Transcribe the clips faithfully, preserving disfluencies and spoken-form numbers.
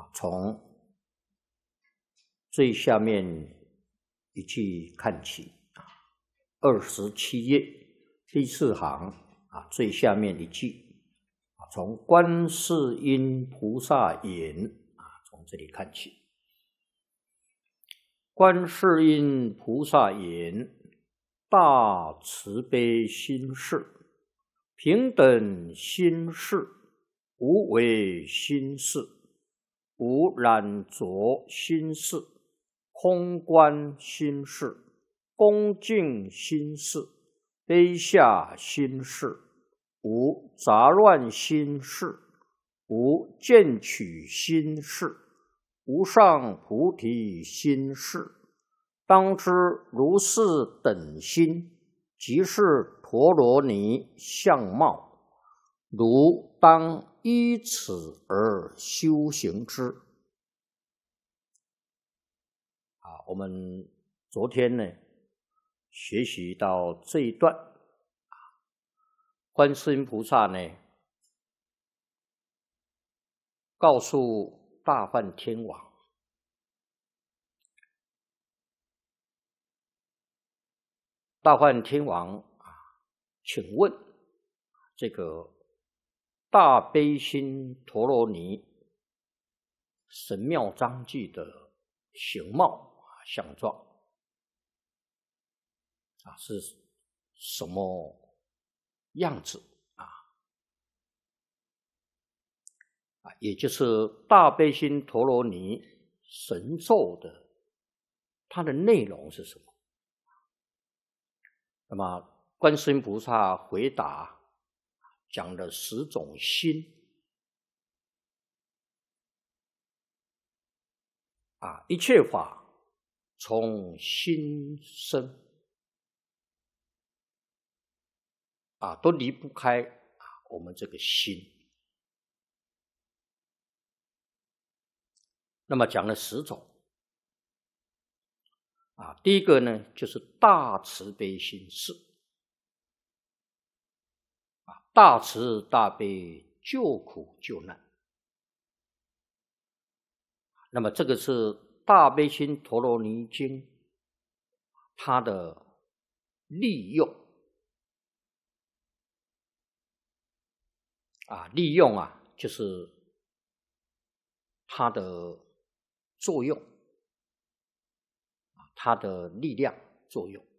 啊，从最下面一句看起，二十七页第四行啊，最下面一句啊，从观世音菩萨言啊，从这里看起。观世音菩萨言：大慈悲心事，平等心事，无为心事，无染着心事，空观心事，恭敬心事，卑下心事，无杂乱心事，无见取心事，无上菩提心事。当知如是等心，即是陀罗尼相貌，如当依此而修行之。啊，我们昨天呢学习到这一段，观世音菩萨呢告诉大梵天王，大梵天王啊，请问这个大悲心陀罗尼神妙章句的形貌啊、相状啊是什么样子啊？啊，也就是大悲心陀罗尼神咒的它的内容是什么？那么观世音菩萨回答，讲了十种心啊，一切法从心生啊，都离不开啊我们这个心。那么讲了十种啊，第一个呢就是大慈悲心事啊，大慈大悲救苦救难。那么这个是《大悲心陀罗尼经》它的利用啊，利用啊就是它的作用。它的力量作用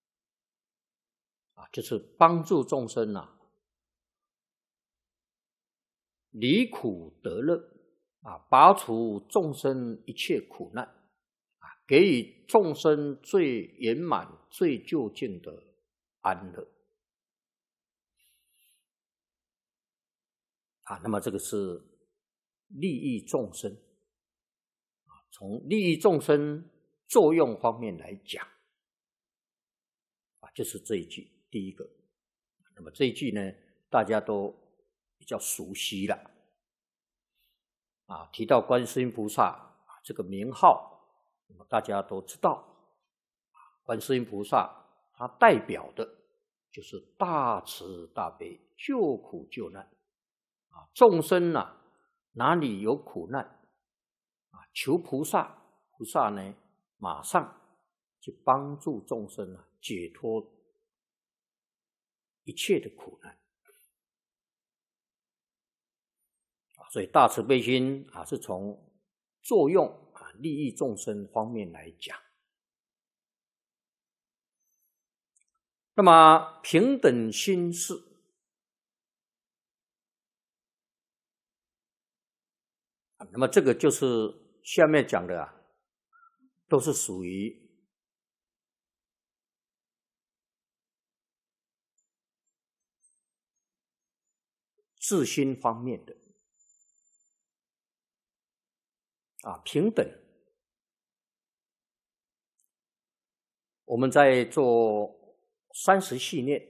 啊，就是帮助众生啊离苦得乐啊，拔除众生一切苦难啊，给予众生最圆满、最究竟的安乐啊。那么这个是利益众生啊，从利益众生作用方面来讲啊，就是这一句第一个。那么这一句呢，大家都比较熟悉了啊。提到观世音菩萨啊这个名号，那么大家都知道，观世音菩萨它代表的就是大慈大悲、救苦救难啊。众生啊哪里有苦难啊，求菩萨，菩萨呢马上去帮助众生啊，解脱一切的苦难啊。所以大慈悲心啊，是从作用啊、利益众生方面来讲。那么平等心事啊，那么这个就是下面讲的啊，都是属于自心方面的啊，平等。我们在做三十系念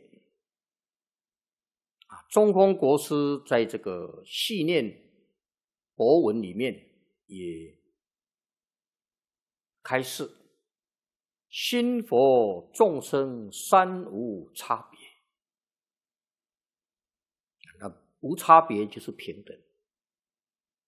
啊，中空国师在这个系念博文里面也开示，心佛众生三无差别。那无差别就是平等